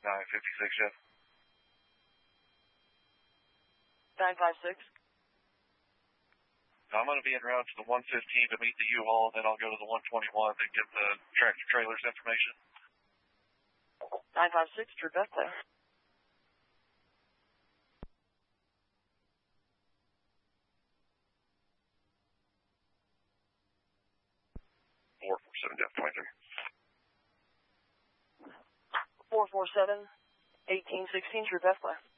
956, Jeff. 956. I'm going to be en route to the 115 to meet the U-Haul, then I'll go to the 121 and get the tractor trailers information. 956, True Bethlehem. 447, Jeff 23. 447, 1816, True Bethlehem.